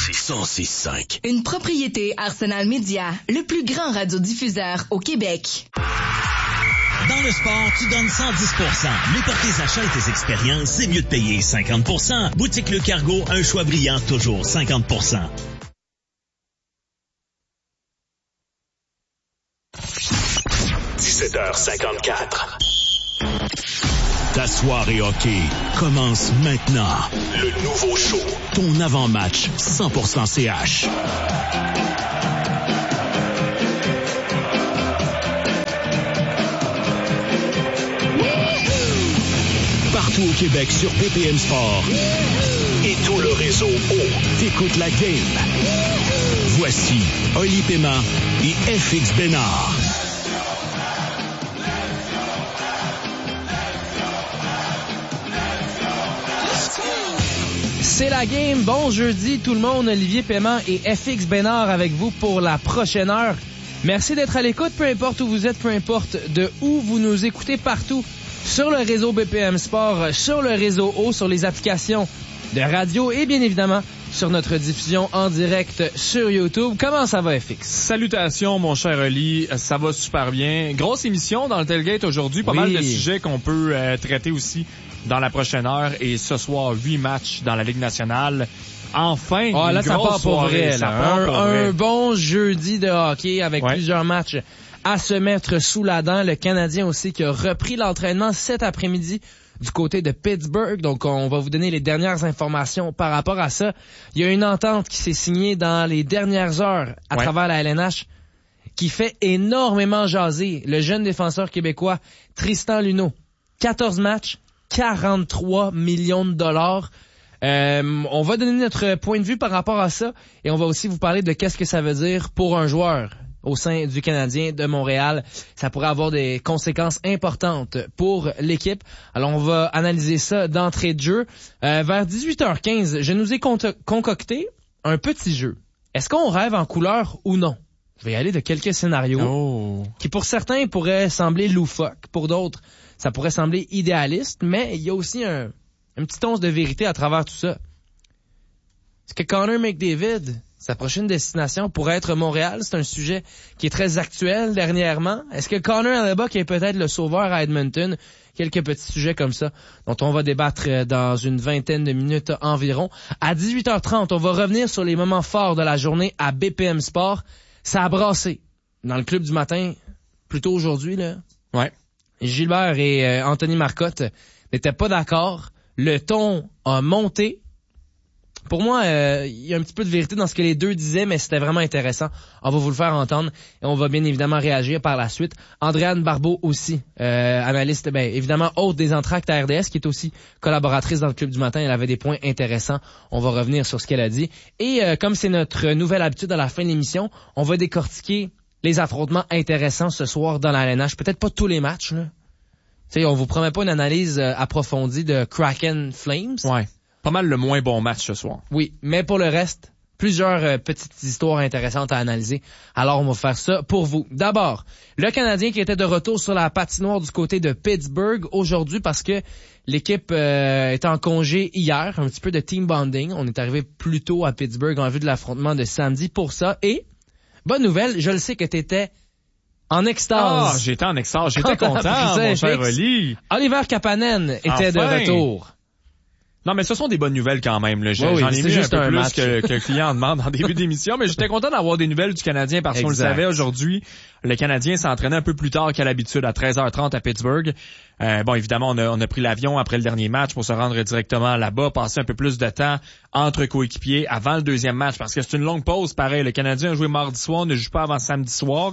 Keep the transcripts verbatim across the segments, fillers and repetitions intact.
Énergie cent six cinq. Une propriété Arsenal Média, le plus grand radiodiffuseur au Québec. Dans le sport, tu donnes cent dix pour cent. Mais pour tes achats et tes expériences, c'est mieux de payer cinquante pour cent. Boutique Le Cargo, un choix brillant, toujours cinquante pour cent. dix-sept heures cinquante-quatre. Ta soirée hockey commence maintenant. Le nouveau show. Ton avant-match cent pour cent C H. Partout au Québec sur B P M Sport et tout le réseau O. T'écoutes la game. Voici Oli Pema et F X Bénard. C'est la game. Bon jeudi tout le monde. Olivier Paiement et F X Bénard avec vous pour la prochaine heure. Merci d'être à l'écoute, peu importe où vous êtes, peu importe de où vous nous écoutez, partout sur le réseau B P M Sport, sur le réseau O, sur les applications de radio et bien évidemment sur notre diffusion en direct sur YouTube. Comment ça va, F X? Salutations, mon cher Oli. Ça va super bien. Grosse émission dans le Tailgate aujourd'hui. Pas Oui. mal de sujets qu'on peut euh, traiter aussi dans la prochaine heure. Et ce soir, huit matchs dans la Ligue nationale. Enfin, oh, une là, ça grosse part pour soirée. vrai. Ça Là. part Un, pour un vrai. bon jeudi de hockey avec Ouais. plusieurs matchs à se mettre sous la dent. Le Canadien aussi qui a repris l'entraînement cet après-midi du côté de Pittsburgh. Donc, on va vous donner les dernières informations par rapport à ça. Il y a une entente qui s'est signée dans les dernières heures à Ouais. travers la L N H qui fait énormément jaser le jeune défenseur québécois Tristan Luneau. quatorze matchs, quarante-trois millions de dollars. Euh, on va donner notre point de vue par rapport à ça et on va aussi vous parler de qu'est-ce que ça veut dire pour un joueur au sein du Canadien de Montréal. Ça pourrait avoir des conséquences importantes pour l'équipe. Alors, on va analyser ça d'entrée de jeu. Euh, vers dix-huit heures quinze, je nous ai con- concocté un petit jeu. Est-ce qu'on rêve en couleur ou non? Je vais y aller de quelques scénarios Oh. qui, pour certains, pourraient sembler loufoques. Pour d'autres, ça pourrait sembler idéaliste, mais il y a aussi un, un petit once de vérité à travers tout ça. Est-ce que Connor McDavid, sa prochaine destination pourrait être Montréal? C'est un sujet qui est très actuel dernièrement. Est-ce que Connor Hellebuyck est peut-être le sauveur à Edmonton? Quelques petits sujets comme ça dont on va débattre dans une vingtaine de minutes environ. À dix-huit heures trente, on va revenir sur les moments forts de la journée à B P M Sport. Ça a brassé dans le club du matin, plutôt aujourd'hui, là. Ouais. Gilbert et euh, Anthony Marcotte n'étaient pas d'accord. Le ton a monté. Pour moi, euh, il y a un petit peu de vérité dans ce que les deux disaient, mais c'était vraiment intéressant. On va vous le faire entendre et on va bien évidemment réagir par la suite. Andréane Barbeau aussi, euh, analyste, ben évidemment hôte des entractes à R D S, qui est aussi collaboratrice dans le Club du Matin. Elle avait des points intéressants. On va revenir sur ce qu'elle a dit. Et euh, comme c'est notre nouvelle habitude à la fin de l'émission, on va décortiquer les affrontements intéressants ce soir dans la L N H. Peut-être pas tous les matchs, là. Tu sais, on vous promet pas une analyse euh, approfondie de Kraken Flames. Ouais. Pas mal le moins bon match ce soir. Oui, mais pour le reste, plusieurs euh, petites histoires intéressantes à analyser. Alors, on va faire ça pour vous. D'abord, le Canadien qui était de retour sur la patinoire du côté de Pittsburgh aujourd'hui parce que l'équipe euh, était en congé hier, un petit peu de team bonding. On est arrivé plus tôt à Pittsburgh en vue de l'affrontement de samedi pour ça. Et, bonne nouvelle, je le sais que t'étais en extase. Ah, j'étais en extase. J'étais Quand on a content, appris ça, mon cher F X. Oli. Oliver Kapanen était de Enfin. retour. Non, mais ce sont des bonnes nouvelles quand même. Là. J'ai- Oui, oui, J'en ai c'est mis un juste peu un plus match. que, que le client en demande en début d'émission, mais j'étais content d'avoir des nouvelles du Canadien parce qu'on le Exact. savait aujourd'hui. Le Canadien s'entraînait un peu plus tard qu'à l'habitude, à treize heures trente à Pittsburgh. Euh, bon, évidemment, on a, on a pris l'avion après le dernier match pour se rendre directement là-bas, passer un peu plus de temps entre coéquipiers avant le deuxième match parce que c'est une longue pause. Pareil, le Canadien a joué mardi soir, ne joue pas avant samedi soir.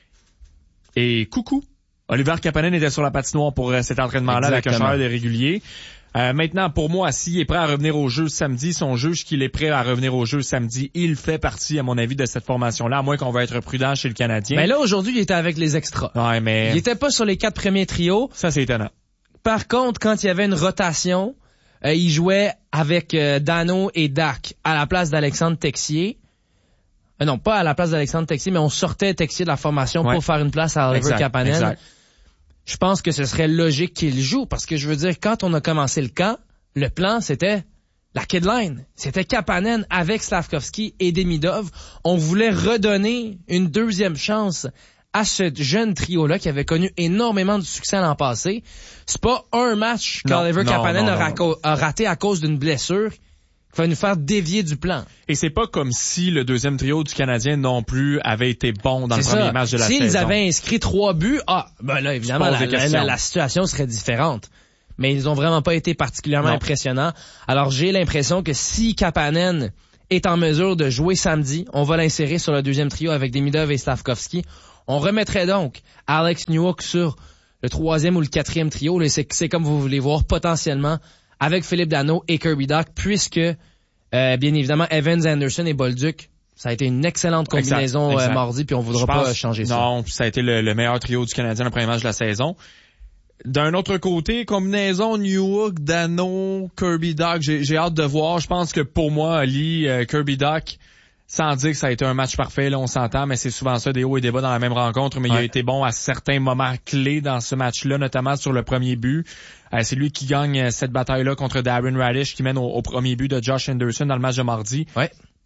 Et coucou, Oliver Kapanen était sur la patinoire pour euh, cet entraînement-là avec un Exactement. chandail de régulier. Euh, maintenant, pour moi, s'il est prêt à revenir au jeu samedi, si on juge qu'il est prêt à revenir au jeu samedi, il fait partie, à mon avis, de cette formation-là, à moins qu'on va être prudent chez le Canadien. Mais là, aujourd'hui, il était avec les extras. Ouais, mais Il était pas sur les quatre premiers trios. ça, c'est étonnant. Par contre, quand il y avait une rotation, euh, il jouait avec euh, Dano et Dak à la place d'Alexandre Texier. Euh, non, pas à la place d'Alexandre Texier, mais on sortait Texier de la formation Ouais. pour faire une place à Oliver Exact, Kapanen. exact. Je pense que ce serait logique qu'il joue parce que je veux dire, quand on a commencé le camp, le plan, c'était La kid line, c'était Kapanen avec Slavkovski et Demidov. On voulait redonner une deuxième chance à ce jeune trio-là qui avait connu énormément de succès l'an passé. C'est pas un match qu'Oliver Kapanen a, raco- a raté à cause d'une blessure qui va nous faire dévier du plan. Et c'est pas comme si le deuxième trio du Canadien non plus avait été bon dans c'est le premier ça. match de la S'ils saison. S'ils avaient inscrit trois buts, ah, ben là, évidemment, la, la, la, la situation serait différente. Mais ils ont vraiment pas été particulièrement non. impressionnants. Alors, j'ai l'impression que si Kapanen est en mesure de jouer samedi, on va l'insérer sur le deuxième trio avec Demidov et Slavkovski. On remettrait donc Alex Newhook sur le troisième ou le quatrième trio. Là, c'est, c'est comme vous voulez voir, potentiellement, avec Philippe Danault et Kirby Dach, puisque, euh, bien évidemment, Evans, Anderson et Bolduc, ça a été une excellente combinaison exact, exact. Euh, mardi, puis on voudra pense, pas changer ça. Non, ça a été le, le meilleur trio du Canadien le premier match de la saison. D'un autre côté, combinaison Newhook, Danault, Kirby Dach, j'ai, j'ai hâte de voir. Je pense que pour moi, Ali, euh, Kirby Dach, sans dire que ça a été un match parfait, là, on s'entend, mais c'est souvent ça, des hauts et des bas dans la même rencontre, mais ouais. il a été bon à certains moments clés dans ce match-là, notamment sur le premier but. Euh, c'est lui qui gagne cette bataille-là contre Darren Radish, qui mène au, au premier but de Josh Anderson dans le match de mardi. Ouais.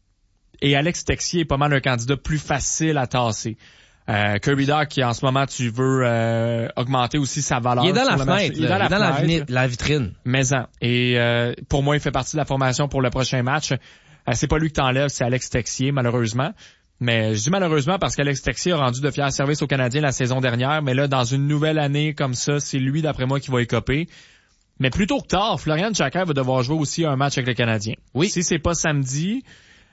Et Alex Texier est pas mal un candidat plus facile à tasser. Euh, Kirby Dach, qui en ce moment, tu veux euh, augmenter aussi sa valeur. Il est dans la fenêtre. Il est dans, la, dans la, vini- la vitrine. Mais-en. Et euh, pour moi, il fait partie de la formation pour le prochain match. Euh, c'est pas lui que t'enlèves, c'est Alex Texier, malheureusement. Mais je dis malheureusement parce qu'Alex Texier a rendu de fiers services aux Canadiens la saison dernière. Mais là, dans une nouvelle année comme ça, c'est lui, d'après moi, qui va écoper. Mais plus tôt que tard, Florian Tchaker va devoir jouer aussi un match avec le Canadien. Oui. Si c'est pas samedi,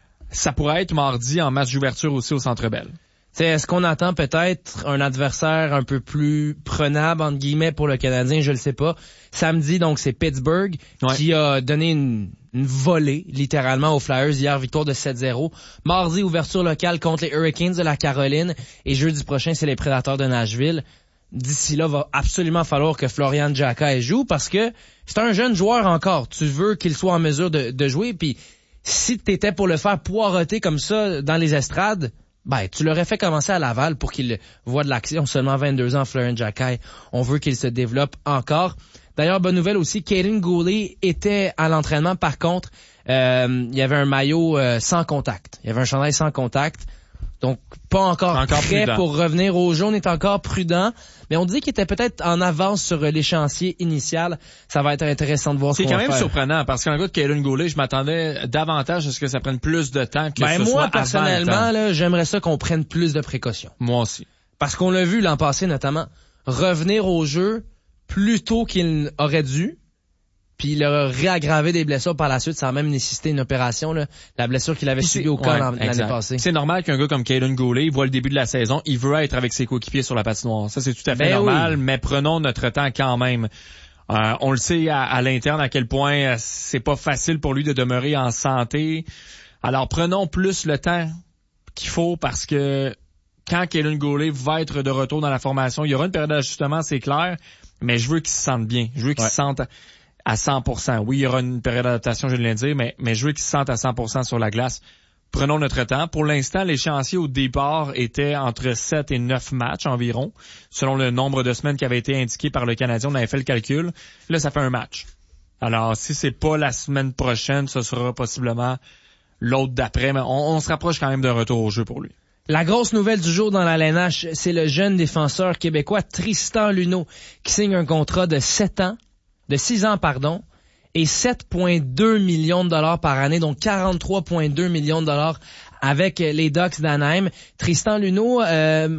ça pourrait être mardi en match d'ouverture aussi au Centre Bell. T'sais, est-ce qu'on attend peut-être un adversaire un peu plus prenable, entre guillemets, pour le Canadien? Je le sais pas. Samedi, donc, c'est Pittsburgh ouais. qui a donné une, une volée, littéralement, aux Flyers. Hier, victoire de sept zéro. Mardi, ouverture locale contre les Hurricanes de la Caroline. Et jeudi prochain, c'est les Prédateurs de Nashville. D'ici là, va absolument falloir que Florian Tchaker joue parce que c'est un jeune joueur encore. Tu veux qu'il soit en mesure de, de jouer. Puis si t'étais pour le faire poireauter comme ça dans les estrades, ben, tu l'aurais fait commencer à Laval pour qu'il voit de l'action. Seulement vingt-deux ans, Florian Tchaker. On veut qu'il se développe encore. D'ailleurs, bonne nouvelle aussi, Kaiden Guhle était à l'entraînement. Par contre, euh, il y avait un maillot euh, sans contact. Il y avait un chandail sans contact. Donc, pas encore, encore prêt prudent. Pour revenir au jeu. On est encore prudent. Mais on dit qu'il était peut-être en avance sur l'échéancier initial. Ça va être intéressant de voir c'est ce qu'on va faire. C'est quand même surprenant parce qu'en gars de Kaiden Guhle, je m'attendais davantage à ce que ça prenne plus de temps que ben ce moi, soit personnellement, là, j'aimerais ça qu'on prenne plus de précautions. Moi aussi. Parce qu'on l'a vu l'an passé notamment. Revenir au jeu plus tôt qu'il aurait dû. Puis il a réaggravé des blessures par la suite. Ça a même nécessité une opération, là. La blessure qu'il avait subie au corps ouais, l'année passée. C'est normal qu'un gars comme Kaiden Guhle, il voit le début de la saison, il veut être avec ses coéquipiers sur la patinoire. Ça, c'est tout à fait ben normal, oui. Mais prenons notre temps quand même. Euh, on le sait à, à l'interne à quel point c'est pas facile pour lui de demeurer en santé. Alors prenons plus le temps qu'il faut parce que quand Kaiden Guhle va être de retour dans la formation, il y aura une période d'ajustement, c'est clair, mais je veux qu'il se sente bien. Je veux qu'il ouais. se sente à cent pour cent. Oui, il y aura une période d'adaptation, je viens de le dire, mais, mais je veux qu'ils se sentent à cent pour cent sur la glace. Prenons notre temps. Pour l'instant, l'échéancier au départ était entre sept et neuf matchs environ, selon le nombre de semaines qui avait été indiqué par le Canadien. On avait fait le calcul. Là, ça fait un match. Alors, si c'est pas la semaine prochaine, ce sera possiblement l'autre d'après, mais on, on se rapproche quand même d'un retour au jeu pour lui. La grosse nouvelle du jour dans la L N H, c'est le jeune défenseur québécois Tristan Luneau qui signe un contrat de sept ans de six ans, pardon, et sept virgule deux millions de dollars par année, donc quarante-trois virgule deux millions de dollars avec les Ducks d'Anaheim. Tristan Luneau euh,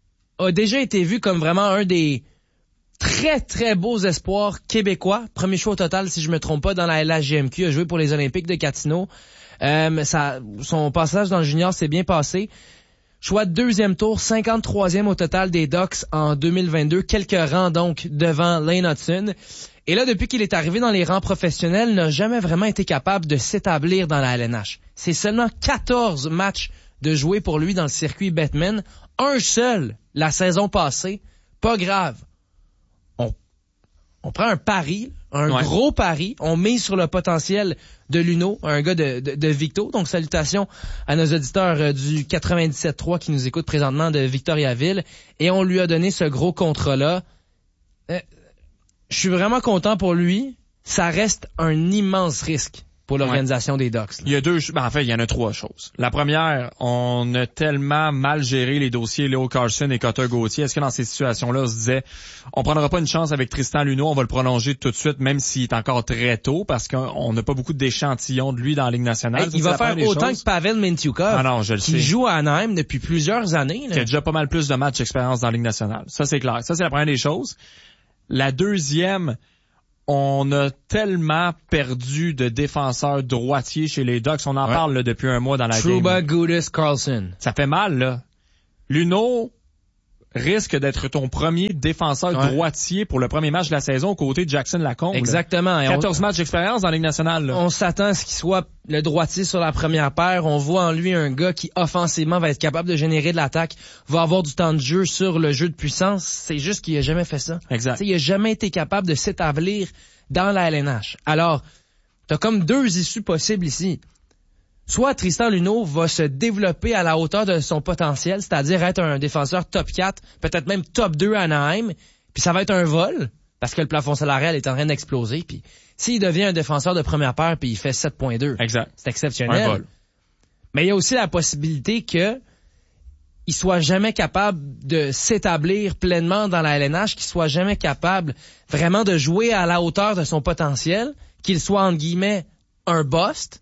a déjà été vu comme vraiment un des très, très beaux espoirs québécois. Premier choix au total, si je me trompe pas, dans la L H G M Q. Il a joué pour les Olympiques de Gatineau. Euh, ça, son passage dans le junior s'est bien passé. Choix de deuxième tour, cinquante-troisième au total des Ducks en deux mille vingt-deux. Quelques rangs donc devant Lane Hudson. Et là, depuis qu'il est arrivé dans les rangs professionnels, il n'a jamais vraiment été capable de s'établir dans la L N H. C'est seulement quatorze matchs de jouer pour lui dans le circuit Bettman. Un seul la saison passée. Pas grave. On, on prend un pari, un ouais. gros pari. On mise sur le potentiel de Luneau, un gars de, de, de Victo. Donc, salutations à nos auditeurs du quatre-vingt-dix-sept trois qui nous écoutent présentement de Victoriaville. Et on lui a donné ce gros contrat-là. Euh, Je suis vraiment content pour lui. Ça reste un immense risque pour l'organisation ouais. des Ducks. Là. Il y a deux, ben en fait, il y en a trois choses. La première, on a tellement mal géré les dossiers Leo Carlson et Cutter Gauthier. Est-ce que dans ces situations-là, on se disait, on prendra pas une chance avec Tristan Luneau, on va le prolonger tout de suite, même s'il est encore très tôt, parce qu'on n'a pas beaucoup d'échantillons de lui dans la Ligue nationale. Hey, il va faire autant choses. que Pavel Mintyukov, ah non, je le qui sais. joue à Anaheim depuis plusieurs années. Là. Qui a déjà pas mal plus de matchs d'expérience dans la Ligue nationale. Ça, c'est clair. Ça, c'est la première des choses. La deuxième, on a tellement perdu de défenseurs droitiers chez les Ducks. On en ouais. parle là, depuis un mois dans la Trouba, game. Trouba, Gudas, Carlson. Ça fait mal, là. Luneau risque d'être ton premier défenseur ouais. droitier pour le premier match de la saison aux côtés de Jackson Lacombe. Exactement. Là. quatorze on, matchs d'expérience dans la Ligue nationale. Là. On s'attend à ce qu'il soit le droitier sur la première paire. On voit en lui un gars qui, offensivement, va être capable de générer de l'attaque, va avoir du temps de jeu sur le jeu de puissance. C'est juste qu'il a jamais fait ça. Exact. T'sais, il a jamais été capable de s'établir dans la L N H. Alors, t'as comme deux issues possibles ici. Soit Tristan Luneau va se développer à la hauteur de son potentiel, c'est-à-dire être un défenseur top quatre, peut-être même top deux à Anaheim, puis ça va être un vol, parce que le plafond salarial est en train d'exploser, puis s'il devient un défenseur de première paire, puis il fait sept virgule deux, exact. C'est exceptionnel. Un vol. Mais il y a aussi la possibilité que il soit jamais capable de s'établir pleinement dans la L N H, qu'il soit jamais capable vraiment de jouer à la hauteur de son potentiel, qu'il soit, entre guillemets, un bust.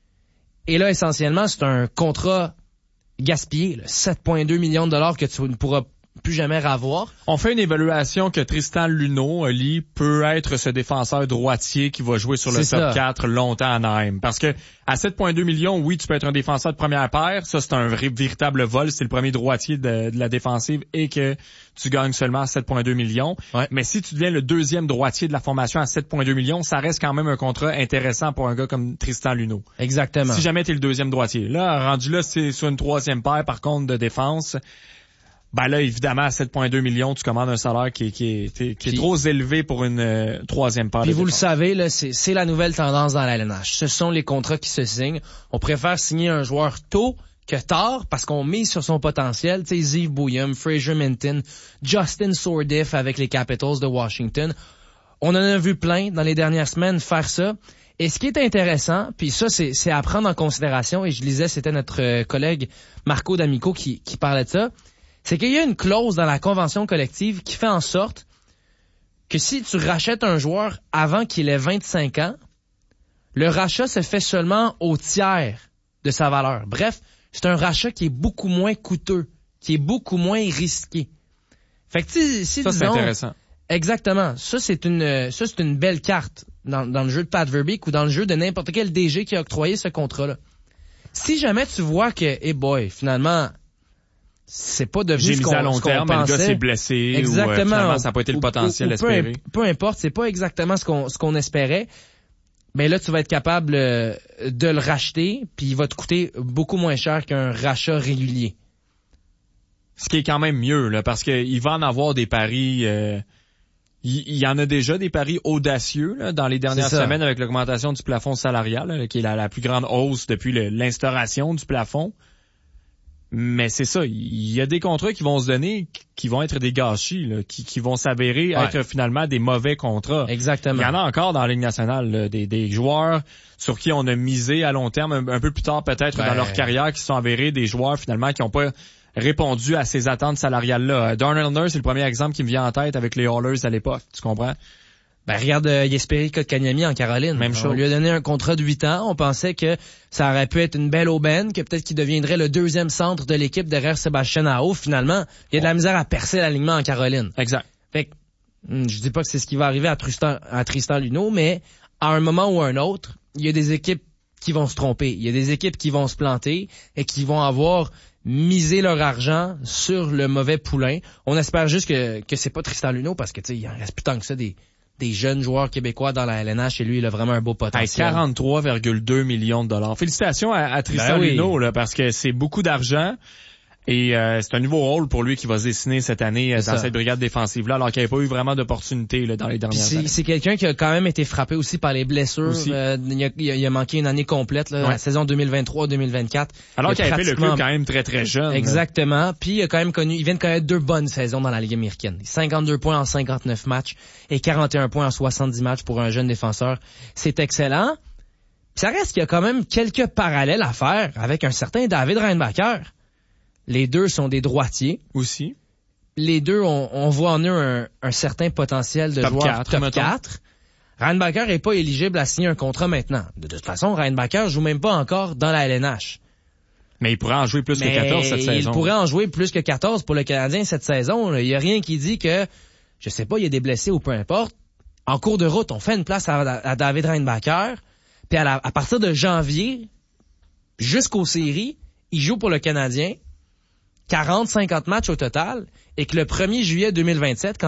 Et là, essentiellement, c'est un contrat gaspillé, là, sept virgule deux millions de dollars que tu ne pourras plus jamais revoir. On fait une évaluation que Tristan Luneau, lui, peut être ce défenseur droitier qui va jouer sur le c'est top ça. quatre longtemps à Anaheim. Parce que à sept virgule deux millions, oui, tu peux être un défenseur de première paire. Ça, c'est un vrai, véritable vol. C'est le premier droitier de, de la défensive et que tu gagnes seulement sept virgule deux millions. Ouais. Mais si tu deviens le deuxième droitier de la formation à sept virgule deux millions, ça reste quand même un contrat intéressant pour un gars comme Tristan Luneau. Exactement. Si jamais t'es le deuxième droitier. Là, rendu là, c'est sur une troisième paire, par contre, de défense. Ben là, évidemment, à sept virgule deux millions, tu commandes un salaire qui est, qui est, qui est puis, trop élevé pour une euh, troisième paire. Puis de vous défense. le savez, là, c'est, c'est la nouvelle tendance dans la L N H. Ce sont les contrats qui se signent. On préfère signer un joueur tôt que tard parce qu'on mise sur son potentiel. Tu sais, Ziv Bouillum, Fraser Minton, Justin Sourdif avec les Capitals de Washington. On en a vu plein dans les dernières semaines faire ça. Et ce qui est intéressant, puis ça, c'est, c'est à prendre en considération, et je lisais, c'était notre euh, collègue Marco D'Amico qui, qui parlait de ça, c'est qu'il y a une clause dans la convention collective qui fait en sorte que si tu rachètes un joueur avant qu'il ait vingt-cinq ans, le rachat se fait seulement au tiers de sa valeur. Bref, c'est un rachat qui est beaucoup moins coûteux, qui est beaucoup moins risqué. Fait que si, si ça, disons, c'est intéressant. Exactement. Ça, c'est une, ça, c'est une belle carte dans, dans le jeu de Pat Verbeek ou dans le jeu de n'importe quel D G qui a octroyé ce contrat-là. Si jamais tu vois que, hey boy, finalement, c'est pas devenu J'ai ce mis qu'on, à long ce qu'on terme, mais le pensait. gars s'est blessé. Exactement. Ou, euh, finalement, ça n'a pas été le potentiel ou, ou, ou espéré. Peu, peu importe, c'est pas exactement ce qu'on, ce qu'on espérait. Ben là, tu vas être capable euh, de le racheter, puis il va te coûter beaucoup moins cher qu'un rachat régulier. Ce qui est quand même mieux, là, parce qu'il va en avoir des paris... Euh, il, il y en a déjà des paris audacieux là, dans les dernières semaines avec l'augmentation du plafond salarial, là, qui est la, la plus grande hausse depuis le, l'instauration du plafond. Mais c'est ça, il y a des contrats qui vont se donner, qui vont être des gâchis, là, qui, qui vont s'avérer ouais. être finalement des mauvais contrats. Exactement. Il y en a encore dans la Ligue nationale, là, des, des joueurs sur qui on a misé à long terme, un, un peu plus tard peut-être ben... dans leur carrière, qui sont avérés des joueurs finalement qui n'ont pas répondu à ces attentes salariales-là. Darnell Nurse, c'est le premier exemple qui me vient en tête avec les Oilers à l'époque, tu comprends? Ben, regarde euh, Jesperi Kotkaniemi en Caroline. Même chose. On lui a donné un contrat de huit ans. On pensait que ça aurait pu être une belle aubaine, que peut-être qu'il deviendrait le deuxième centre de l'équipe derrière Sébastien Aho. Finalement, il y a de la misère à percer l'alignement en Caroline. Exact. Fait que, je dis pas que c'est ce qui va arriver à Tristan, à Tristan Luneau, mais à un moment ou à un autre, il y a des équipes qui vont se tromper. Il y a des équipes qui vont se planter et qui vont avoir misé leur argent sur le mauvais poulain. On espère juste que, que c'est pas Tristan Luneau parce que, tu sais, il en reste plus tant que ça des, des jeunes joueurs québécois dans la L N H et lui, il a vraiment un beau potentiel. Hey, quarante-trois virgule deux millions de dollars. Félicitations à, à Tristan ben oui. Luneau, là, parce que c'est beaucoup d'argent. Et euh, c'est un nouveau rôle pour lui qui va se dessiner cette année euh, dans ça. Cette brigade défensive-là, alors qu'il n'avait pas eu vraiment d'opportunité là, dans les dernières c'est, années. C'est quelqu'un qui a quand même été frappé aussi par les blessures. Euh, il, a, il a manqué une année complète, là, ouais. la saison deux mille vingt-trois deux mille vingt-quatre. Alors il qu'il avait pratiquement... fait le club quand même très très jeune. Exactement. Là. Puis il a quand même connu, il vient de connaître deux bonnes saisons dans la Ligue américaine. cinquante-deux points en cinquante-neuf matchs et quarante et un points en soixante-dix matchs pour un jeune défenseur. C'est excellent. Ça reste qu'il y a quand même quelques parallèles à faire avec un certain David Reinbacher. Les deux sont des droitiers. Aussi. Les deux, on, on voit en eux un, un certain potentiel de Top joueur quatre, top mettons. quatre. Reinbacher est pas éligible à signer un contrat maintenant. De toute façon, Reinbacher joue même pas encore dans la L N H. Mais il pourrait en jouer plus Mais que quatorze cette saison. il pourrait en jouer plus que quatorze pour le Canadien cette saison. Il y a rien qui dit que, je sais pas, il y a des blessés ou peu importe. En cours de route, on fait une place à, à David Reinbacher. Puis à, la, à partir de janvier jusqu'aux séries, il joue pour le Canadien quarante cinquante matchs au total. Et que le premier juillet deux mille vingt-sept, quand